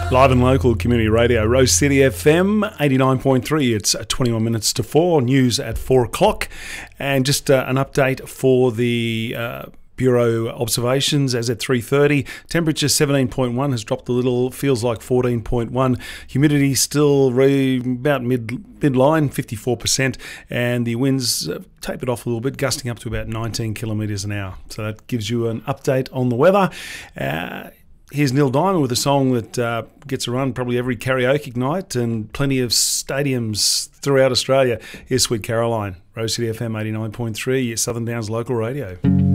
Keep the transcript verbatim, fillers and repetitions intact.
Live and local community radio, Rose City F M eighty-nine point three. It's twenty-one minutes to four. News at four o'clock. And just uh, an update for the uh, Bureau observations as at three thirty. Temperature seventeen point one has dropped a little, feels like fourteen point one. Humidity still re- about mid midline, fifty-four percent. And the winds uh, tapered off a little bit, gusting up to about nineteen kilometres an hour. So that gives you an update on the weather. Uh, Here's Neil Diamond with a song that uh, gets around probably every karaoke night and plenty of stadiums throughout Australia. Here's Sweet Caroline, Rose City F M eighty-nine point three, Southern Downs local radio.